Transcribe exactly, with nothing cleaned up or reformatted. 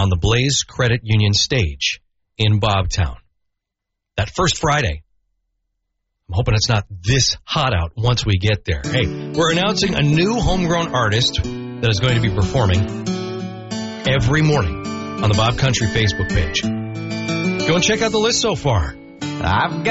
on the Blaze Credit Union stage in Bobtown. That first Friday. I'm hoping it's not this hot out once we get there. Hey, we're announcing a new homegrown artist that is going to be performing every morning on the Bob Country Facebook page. Go and check out the list so far. I've got